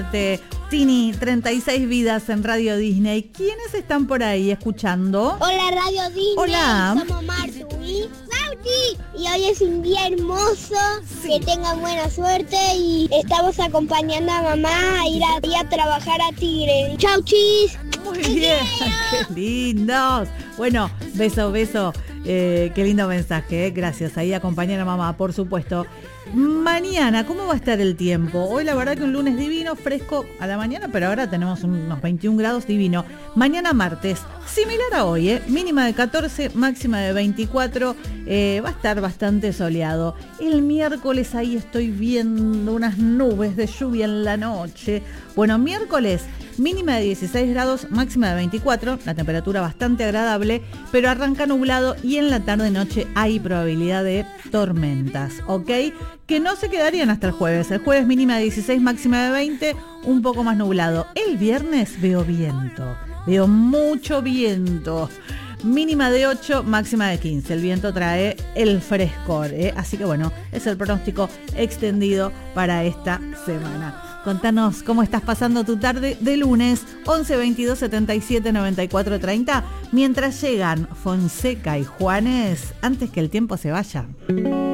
Tini, 36 vidas en Radio Disney. ¿Quiénes están por ahí escuchando? Hola Radio Disney. Hola. Somos Martu y Sauti. Y hoy es un día hermoso. Sí. Que tengan buena suerte. Y estamos acompañando a mamá a ir a trabajar a Tigre. Chau, chis. Muy bien, qué lindos. Bueno, beso. Qué lindo mensaje, gracias. Ahí acompañar a mamá, por supuesto. Mañana, ¿cómo va a estar el tiempo? Hoy la verdad que un lunes divino, fresco a la mañana, pero ahora tenemos unos 21 grados divino. Mañana martes, similar a hoy, mínima de 14, máxima de 24, va a estar bastante soleado. El miércoles ahí estoy viendo unas nubes de lluvia en la noche. Bueno, miércoles, mínima de 16 grados, máxima de 24, la temperatura bastante agradable, pero arranca nublado y en la tarde-noche hay probabilidad de tormentas, ¿ok? Que no se quedarían hasta el jueves. El jueves mínima de 16, máxima de 20, un poco más nublado. El viernes veo viento, veo mucho viento. Mínima de 8, máxima de 15. El viento trae el frescor, así que bueno, es el pronóstico extendido para esta semana. Contanos cómo estás pasando tu tarde de lunes, 11 22 77 94 30, mientras llegan Fonseca y Juanes, antes que el tiempo se vaya.